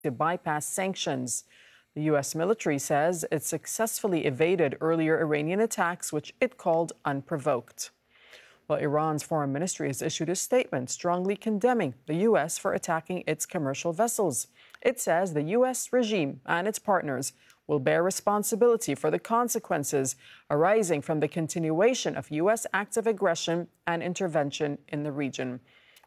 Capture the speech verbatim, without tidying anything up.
to bypass sanctions. The U S military says it successfully evaded earlier Iranian attacks, which it called unprovoked. Well, Iran's foreign ministry has issued a statement strongly condemning the U S for attacking its commercial vessels. It says the U S regime and its partners will bear responsibility for the consequences arising from the continuation of U S acts of aggression and intervention in the region.